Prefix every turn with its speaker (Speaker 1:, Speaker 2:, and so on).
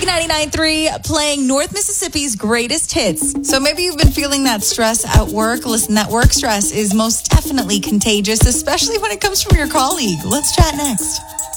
Speaker 1: K99.3 playing North Mississippi's greatest hits. So maybe you've been feeling that stress at work. Listen, that work stress is most definitely contagious, especially when it comes from your colleague. Let's chat next.